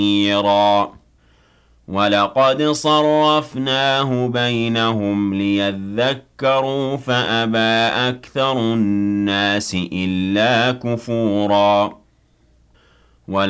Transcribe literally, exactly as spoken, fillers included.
نَذِيرًا وَلَقَدْ صَرَّفْنَاهُ بَيْنَهُمْ لِيَذَّكَّرُوا فَأَبَىٰ أَكْثَرُ النَّاسِ إِلَّا كُفُورًا